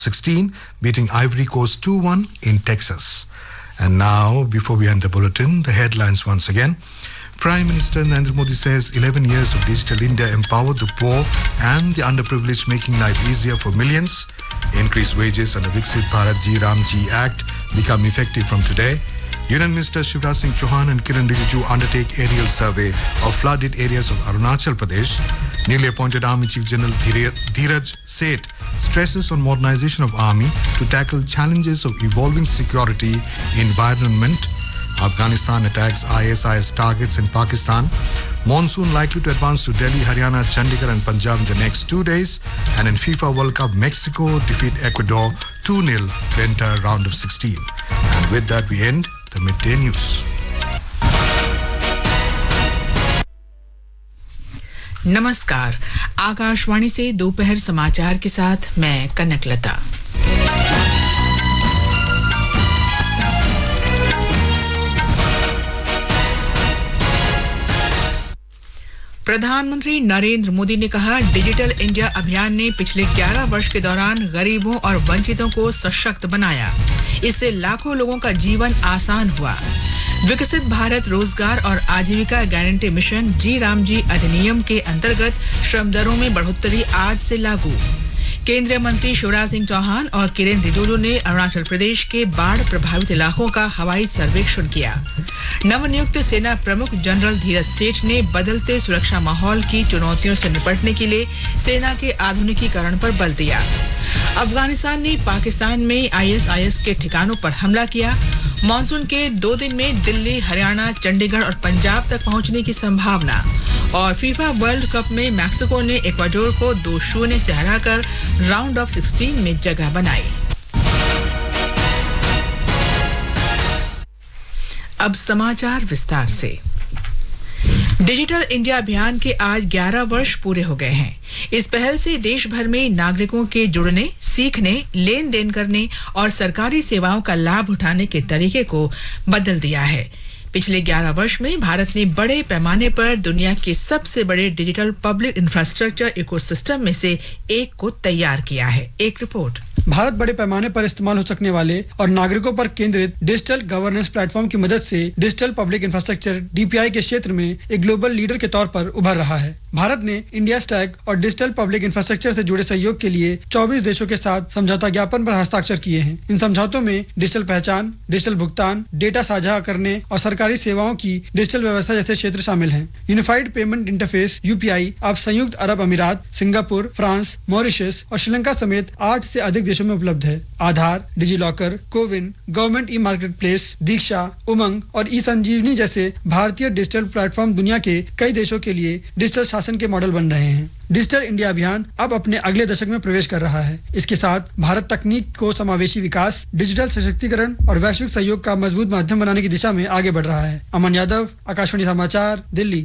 16, beating Ivory Coast 2-1 in Texas. And now, before we end the bulletin, the headlines once again. Prime Minister Narendra Modi says 11 years of Digital India empowered the poor and the underprivileged, making life easier for millions. Increased wages under Viksit Bharat Ji Ram Ji Act become effective from today. Union Minister Shivraj Singh Chauhan and Kiran Rijiju undertake aerial survey of flooded areas of Arunachal Pradesh. Newly appointed Army Chief General Dheeraj Seth stresses on modernization of Army to tackle challenges of evolving security environment. Afghanistan attacks ISIS targets in Pakistan. Monsoon likely to advance to Delhi, Haryana, Chandigarh and Punjab in the next 2 days. And in FIFA World Cup, Mexico defeat Ecuador 2-0 to enter round of 16. And with that, we end the midday news. नमस्कार, आकाशवाणी से दोपहर समाचार के साथ मैं कनकलता। प्रधानमंत्री नरेंद्र मोदी ने कहा, डिजिटल इंडिया अभियान ने पिछले 11 वर्ष के दौरान गरीबों और वंचितों को सशक्त बनाया। इससे लाखों लोगों का जीवन आसान हुआ। विकसित भारत रोजगार और आजीविका गारंटी मिशन जी राम जी अधिनियम के अंतर्गत श्रम दरों में बढ़ोतरी आज से लागू। केंद्रीय मंत्री शिवराज सिंह चौहान और किरेन रिजिजू ने अरुणाचल प्रदेश के बाढ़ प्रभावित इलाकों का हवाई सर्वेक्षण किया। नवनियुक्त सेना प्रमुख जनरल धीरज सेठ ने बदलते सुरक्षा माहौल की चुनौतियों से निपटने के लिए सेना के आधुनिकीकरण पर बल दिया। अफगानिस्तान ने पाकिस्तान में ISIS के ठिकानों पर हमला किया। मॉनसून के 2 दिन में दिल्ली, हरियाणा, चंडीगढ़ और पंजाब तक पहुंचने की संभावना। और फीफा वर्ल्ड कप में मैक्सिको ने इक्वाडोर को 2-0 से हराकर राउंड ऑफ 16 में जगह बनाई। अब समाचार विस्तार से। डिजिटल इंडिया अभियान के आज 11 वर्ष पूरे हो गए हैं। इस पहल से देश भर में नागरिकों के जुड़ने, सीखने, लेन देन करने और सरकारी सेवाओं का लाभ उठाने के तरीके को बदल दिया है। पिछले 11 वर्ष में भारत ने बड़े पैमाने पर दुनिया के सबसे बड़े डिजिटल पब्लिक इंफ्रास्ट्रक्चर इकोसिस्टम में से एक को तैयार किया है। एक रिपोर्ट। भारत बड़े पैमाने पर इस्तेमाल हो सकने वाले और नागरिकों पर केंद्रित डिजिटल गवर्नेंस प्लेटफॉर्म की मदद से डिजिटल पब्लिक इंफ्रास्ट्रक्चर DPI के क्षेत्र में एक ग्लोबल लीडर के तौर पर उभर रहा है। भारत ने इंडिया स्टैक और डिजिटल पब्लिक इंफ्रास्ट्रक्चर से जुड़े सहयोग के लिए 24 देशों के साथ समझौता ज्ञापन पर हस्ताक्षर किए हैं। इन समझौतों में डिजिटल पहचान, डिजिटल भुगतान, डेटा साझा करने और सरकारी सेवाओं की डिजिटल व्यवस्था जैसे क्षेत्र शामिल हैं। यूनिफाइड पेमेंट इंटरफेस UPI अब संयुक्त अरब अमीरात, सिंगापुर, फ्रांस, मॉरिशस और श्रीलंका समेत 8 से अधिक देशों में उपलब्ध है। आधार, DigiLocker, CoWIN, government e-market place, दीक्षा, उमंग और ई-संजीवनी जैसे भारतीय डिजिटल प्लेटफॉर्म दुनिया के कई देशों के लिए डिजिटल शासन के मॉडल बन रहे हैं। डिजिटल इंडिया अभियान अब अपने अगले दशक में प्रवेश कर रहा है। इसके साथ भारत तकनीक को समावेशी विकास, डिजिटल सशक्तिकरण और वैश्विक सहयोग का मजबूत माध्यम बनाने की दिशा में आगे बढ़ रहा है। अमन यादव, आकाशवाणी समाचार, दिल्ली।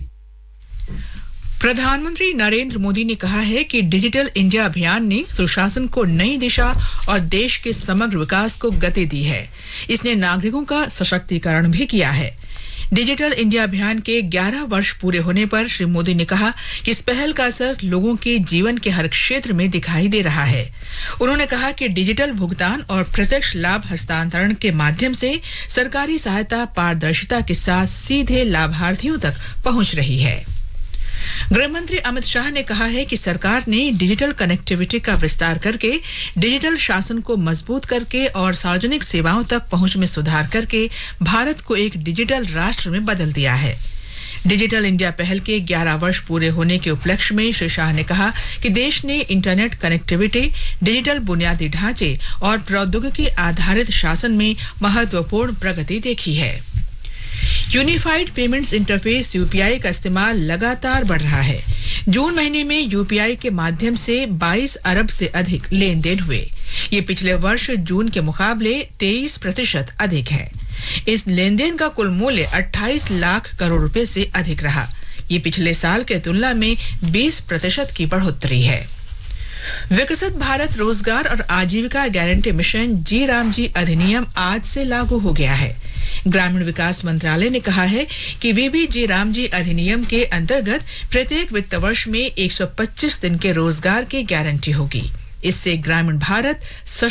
प्रधानमंत्री नरेंद्र मोदी ने कहा है कि डिजिटल इंडिया अभियान ने सुशासन को नई दिशा और देश के समग्र विकास को गति दी है। इसने नागरिकों का सशक्तिकरण भी किया है। डिजिटल इंडिया अभियान के 11 वर्ष पूरे होने पर श्री मोदी ने कहा कि इस पहल का असर लोगों के जीवन के हर क्षेत्र में दिखाई दे रहा है। उन्होंने कहा कि डिजिटल भुगतान और प्रत्यक्ष लाभ हस्तांतरण के माध्यम से सरकारी सहायता पारदर्शिता के साथ सीधे लाभार्थियों तक पहुंच रही है। गृहमंत्री अमित शाह ने कहा है कि सरकार ने डिजिटल कनेक्टिविटी का विस्तार करके डिजिटल शासन को मजबूत करके और सार्वजनिक सेवाओं तक पहुंच में सुधार करके भारत को एक डिजिटल राष्ट्र में बदल दिया है। डिजिटल इंडिया पहल के 11 वर्ष पूरे होने के उपलक्ष्य में श्री शाह ने कहा कि देश ने इंटरनेट कनेक्टिविटी, डिजिटल बुनियादी ढांचे और प्रौद्योगिकी आधारित शासन में महत्वपूर्ण प्रगति देखी है। यूनिफाइड पेमेंट्स इंटरफेस UPI का इस्तेमाल लगातार बढ़ रहा है। जून महीने में UPI के माध्यम से 22 अरब से अधिक लेन देन हुए। ये पिछले वर्ष जून के मुकाबले 23% अधिक है। इस लेन देन का कुल मूल्य 28 लाख करोड़ रुपए से अधिक रहा। ये पिछले साल के तुलना में 20% की बढ़ोतरी है। विकसित भारत रोजगार और आजीविका गारंटी मिशन जी राम जी अधिनियम आज से लागू हो गया है। ग्रामीण विकास मंत्रालय ने कहा है कि VBG राम जी अधिनियम के अंतर्गत प्रत्येक वित्त वर्ष में 125 दिन के रोजगार की गारंटी होगी। इससे ग्रामीण भारत